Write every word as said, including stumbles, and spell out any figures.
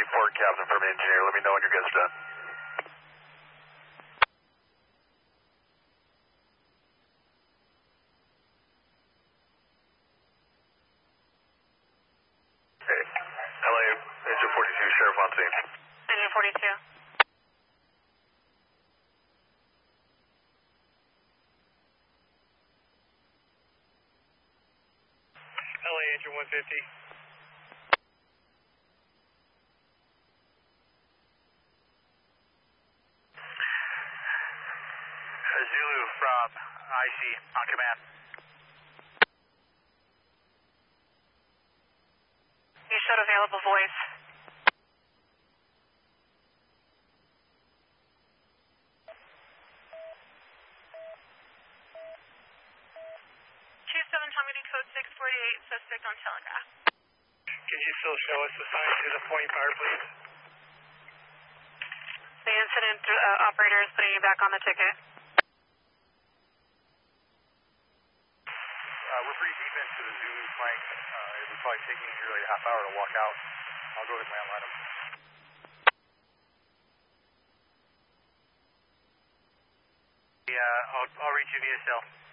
report, Captain, from engineer. Let me know when your guys done. Hey, L A, Engine forty-two, Sheriff on scene. Engine forty-two. L A, Engine one fifty. Zulu from I C on command. You showed available voice. Two seven Tommy code six forty-eight, suspect on telegraph. Can you still show us the sign to the point fire, please? The incident uh, operator is putting you back on the ticket. Uh, we're pretty deep into the Zulu flank. Uh, it would probably take me nearly a half hour to walk out. I'll go ahead and landline him. Yeah, I'll, I'll reach you via cell.